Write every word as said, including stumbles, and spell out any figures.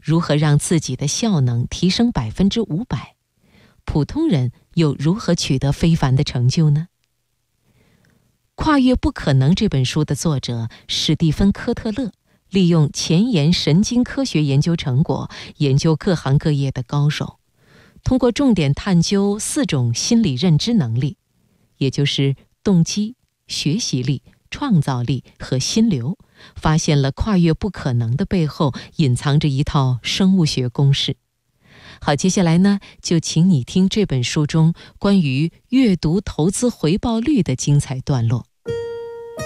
如何让自己的效能提升百分之五百？普通人又如何取得非凡的成就呢？《跨越不可能》这本书的作者史蒂芬·科特勒，利用前沿神经科学研究成果，研究各行各业的高手，通过重点探究四种心理认知能力，也就是动机、学习力、创造力和心流，发现了跨越不可能的背后隐藏着一套生物学公式。好，接下来呢，就请你听这本书中关于阅读投资回报率的精彩段落。